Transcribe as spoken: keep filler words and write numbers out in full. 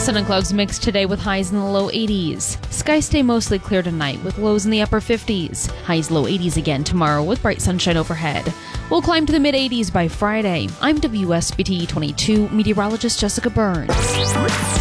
Sun and clouds mix today with highs in the low eighties. Skies stay mostly clear tonight with lows in the upper fifties. Highs low eighties again tomorrow with bright sunshine overhead. We'll climb to the mid eighties by Friday. I'm W S B T twenty-two meteorologist Jessica Burns.